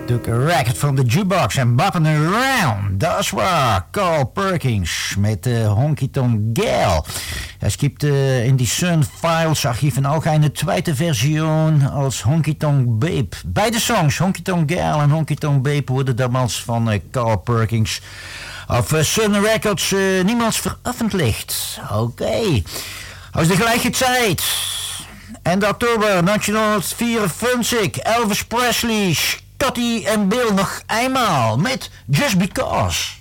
Took a record from the jukebox and bopping around. Dat waar Carl Perkins met Honky Tonk Girl. Es gibt in die Sun Files Archiven auch eine zweite Version als Honky Tonk Babe. Beide songs, Honky Tonk Girl en Honky Tonk Babe, worden damals van Carl Perkins auf Sun Records niemals veröffentlicht. Okay. Aus der gleichen Zeit. Ende oktober 1954. Elvis Presley, Scotty en Bill nog eenmaal met Just Because.